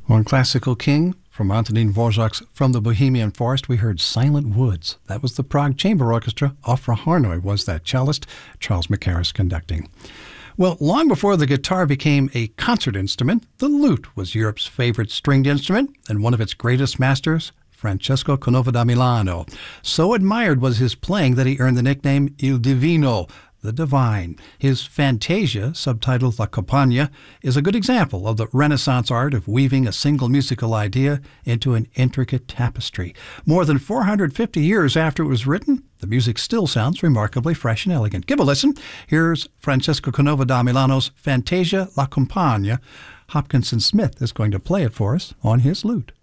On Classical King, from Antonin Dvorak's From the Bohemian Forest, we heard Silent Woods. That was the Prague Chamber Orchestra. Ofra Harnoy was that cellist, Charles Mackerras conducting. Well, long before the guitar became a concert instrument, the lute was Europe's favorite stringed instrument, and one of its greatest masters, Francesco Canova da Milano. So admired was his playing that he earned the nickname Il Divino, the Divine. His Fantasia, subtitled La Campagna, is a good example of the Renaissance art of weaving a single musical idea into an intricate tapestry. More than 450 years after it was written, the music still sounds remarkably fresh and elegant. Give a listen. Here's Francesco Canova da Milano's Fantasia La Campagna. Hopkinson Smith is going to play it for us on his lute.